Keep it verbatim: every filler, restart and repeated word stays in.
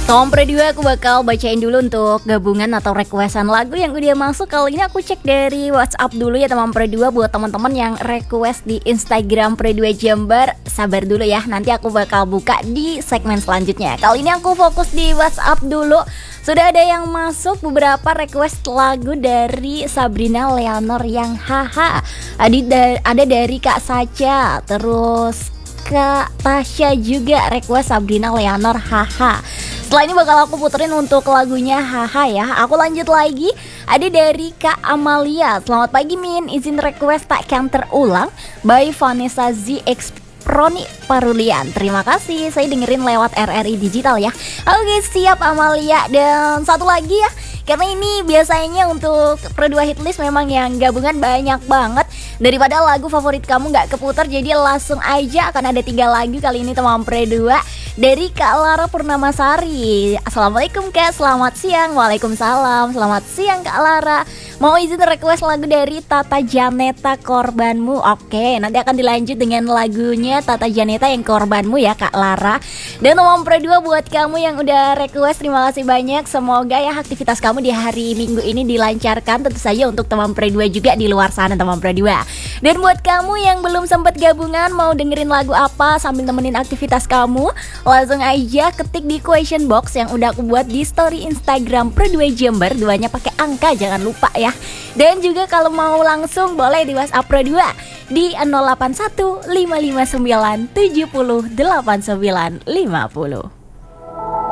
Tom Predua, aku bakal bacain dulu untuk gabungan atau requestan lagu yang udah masuk. Kali ini aku cek dari WhatsApp dulu ya teman Predua. Buat teman-teman yang request di Instagram Predua Jember, sabar dulu ya, nanti aku bakal buka di segmen selanjutnya. Kali ini aku fokus di WhatsApp dulu. Sudah ada yang masuk beberapa request lagu dari Sabrina Leonor yang haha. Ada dari Kak Sacha, terus Kak Tasya juga request Sabrina Leonor haha. Setelah ini bakal aku puterin untuk lagunya haha ya. Aku lanjut lagi. Ada dari Kak Amalia. Selamat pagi Min, izin request takkan terulang by Vanessa Z X Proni Parulian. Terima kasih, saya dengerin lewat R R I Digital ya. Oke siap Amalia. Dan satu lagi ya, karena ini biasanya untuk Predua Hitlist memang yang gabungan banyak banget. Daripada lagu favorit kamu gak keputar, jadi langsung aja akan ada tiga lagu kali ini teman Predua. Dari Kak Lara Purnamasari. Assalamualaikum Kak, selamat siang. Waalaikumsalam, selamat siang Kak Lara. Mau izin request lagu dari Tata Janeta Korbanmu. Oke, nanti akan dilanjut dengan lagunya Tata Janeta yang Korbanmu ya Kak Lara. Dan teman Predua, buat kamu yang udah request, terima kasih banyak. Semoga ya aktivitas kamu di hari Minggu ini dilancarkan. Tentu saja untuk teman Predua juga di luar sana teman Predua. Dan buat kamu yang belum sempat gabungan, mau dengerin lagu apa sambil nemenin aktivitas kamu, langsung aja ketik di question box yang udah aku buat di story Instagram Predua Jember. Duanya pakai angka, jangan lupa ya. Dan juga kalau mau langsung boleh di WhatsApp Predua di nol delapan satu lima lima sembilan tujuh nol delapan sembilan lima nol.